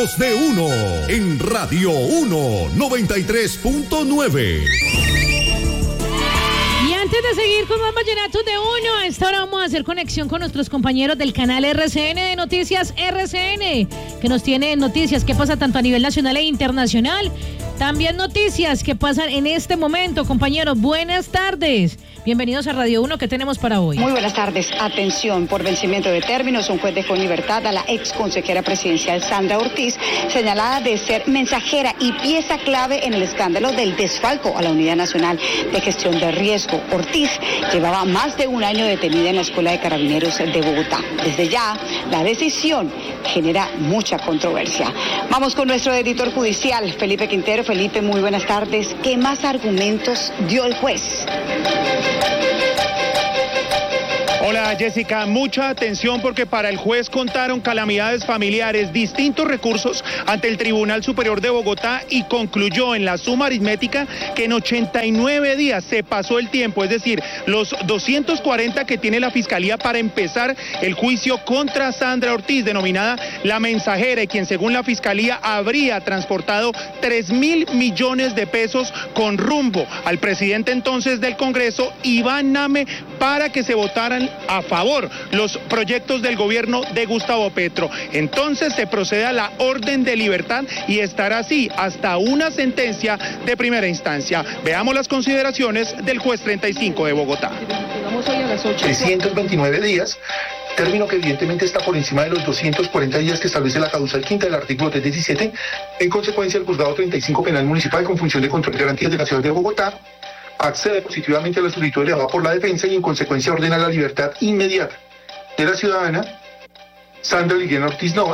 de Uno en Radio 1 93.9. Y antes de seguir con más vallenatos de Uno, a esta hora vamos a hacer conexión con nuestros compañeros del canal RCN de Noticias RCN, que nos tienen noticias que pasa tanto a nivel nacional e internacional. También noticias que pasan en este momento, compañeros. Buenas tardes. Bienvenidos a Radio 1, ¿qué tenemos para hoy? Muy buenas tardes. Atención, por vencimiento de términos, un juez dejó en libertad a la ex consejera presidencial Sandra Ortiz, señalada de ser mensajera y pieza clave en el escándalo del desfalco a la Unidad Nacional de Gestión de Riesgo. Ortiz llevaba más de un año detenida en la Escuela de Carabineros de Bogotá. Desde ya, la decisión genera mucha controversia. Vamos con nuestro editor judicial, Felipe Quintero. Felipe, muy buenas tardes. ¿Qué más argumentos dio el juez? Hola Jessica, mucha atención porque para el juez contaron calamidades familiares, distintos recursos ante el Tribunal Superior de Bogotá y concluyó en la suma aritmética que en 89 días se pasó el tiempo, es decir, los 240 que tiene la Fiscalía para empezar el juicio contra Sandra Ortiz, denominada la mensajera, y quien según la Fiscalía habría transportado 3.000 millones de pesos con rumbo al presidente entonces del Congreso, Iván Name, para que se votaran a favor los proyectos del gobierno de Gustavo Petro. Entonces se procede a la orden de libertad y estará así hasta una sentencia de primera instancia. Veamos las consideraciones del juez 35 de Bogotá. 329 días, término que evidentemente está por encima de los 240 días que establece la causal quinta del artículo 317. En consecuencia, el juzgado 35 penal municipal con función de control de garantías de la ciudad de Bogotá accede positivamente a la solicitud elevada por la defensa y en consecuencia ordena la libertad inmediata de la ciudadana Sandra Liliana Ortiz Nova.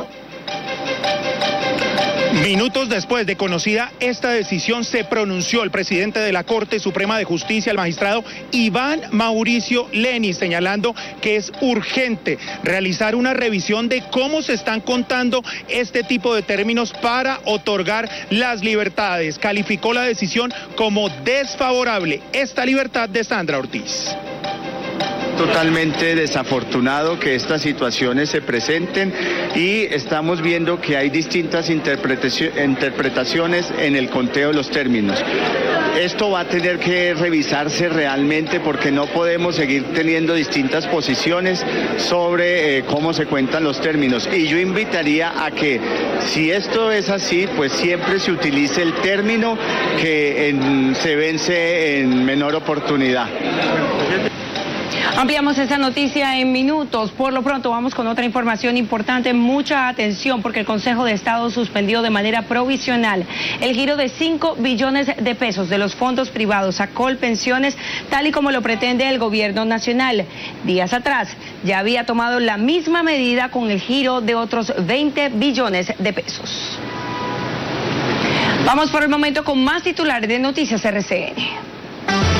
Minutos después de conocida esta decisión, se pronunció el presidente de la Corte Suprema de Justicia, el magistrado Iván Mauricio Leni, señalando que es urgente realizar una revisión de cómo se están contando este tipo de términos para otorgar las libertades. Calificó la decisión como desfavorable esta libertad de Sandra Ortiz. Totalmente desafortunado que estas situaciones se presenten y estamos viendo que hay distintas interpretaciones en el conteo de los términos. Esto va a tener que revisarse realmente porque no podemos seguir teniendo distintas posiciones sobre cómo se cuentan los términos. Y yo invitaría a que, si esto es así, pues siempre se utilice el término que se vence en menor oportunidad. Ampliamos esta noticia en minutos. Por lo pronto vamos con otra información importante. Mucha atención porque el Consejo de Estado suspendió de manera provisional el giro de 5 billones de pesos de los fondos privados a Colpensiones, tal y como lo pretende el gobierno nacional. Días atrás ya había tomado la misma medida con el giro de otros 20 billones de pesos. Vamos por el momento con más titulares de Noticias RCN.